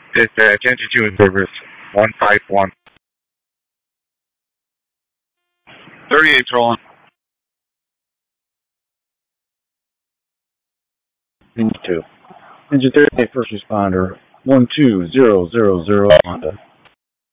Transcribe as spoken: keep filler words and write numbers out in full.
This uh, twenty-two in service. one five one. thirty-eight rolling. Engine two. Engine thirty-eight first responder. one two zero zero zero Honda.